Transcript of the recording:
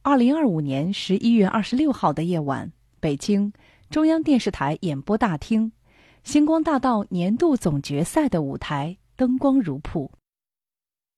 2025年11月26号的夜晚，北京中央电视台演播大厅，星光大道年度总决赛的舞台灯光如瀑。